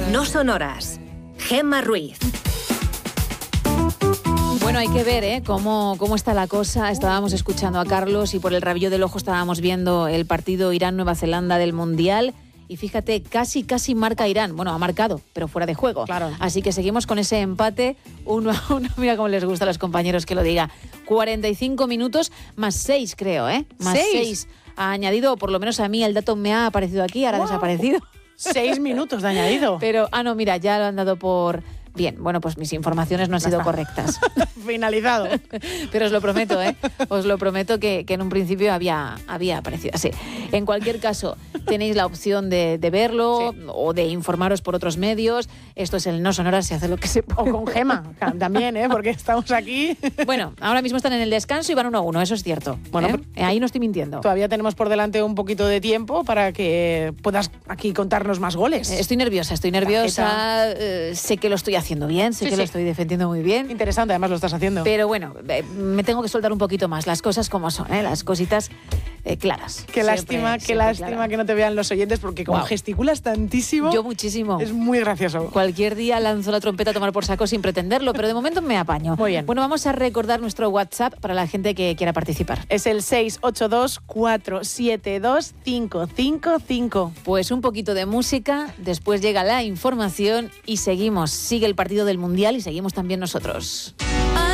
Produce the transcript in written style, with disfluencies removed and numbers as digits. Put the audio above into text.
No Sonoras. Gemma Ruiz. Bueno, hay que ver cómo está la cosa. Estábamos escuchando a Carlos y por el rabillo del ojo estábamos viendo el partido Irán-Nueva Zelanda del Mundial. Y fíjate, casi marca Irán. Bueno, ha marcado, pero fuera de juego. Claro. Así que seguimos con ese empate 1-1. Mira cómo les gusta a los compañeros que lo diga. 45 minutos más 6, creo, ¿eh? Más 6. Ha añadido, o por lo menos a mí el dato me ha aparecido aquí, ahora ha desaparecido. 6 minutos de añadido. Pero, no, mira, ya lo han dado por... Bien, bueno, pues mis informaciones no han sido correctas. Finalizado. Pero os lo prometo, os lo prometo que en un principio había aparecido así. En cualquier caso, tenéis la opción de verlo o de informaros por otros medios. Esto es el No Sonoras, se hace lo que se puede. O con Gemma también, porque estamos aquí. Bueno, ahora mismo están en el descanso y van 1-1, eso es cierto. Bueno, ahí no estoy mintiendo. Todavía tenemos por delante un poquito de tiempo para que puedas aquí contarnos más goles. Estoy nerviosa. Sé que lo estoy haciendo bien, sé que lo estoy defendiendo muy bien. Interesante, además lo estás haciendo. Pero bueno, me tengo que soltar un poquito más, las cosas como son, las cositas claras. Qué lástima que no te vean los oyentes porque como gesticulas tantísimo. Yo muchísimo. Es muy gracioso. Cualquier día lanzo la trompeta a tomar por saco sin pretenderlo, pero de momento me apaño. Muy bien. Bueno, vamos a recordar nuestro WhatsApp para la gente que quiera participar. Es el 682-472-555. Pues un poquito de música, después llega la información y seguimos. Sigue el partido del Mundial y seguimos también nosotros.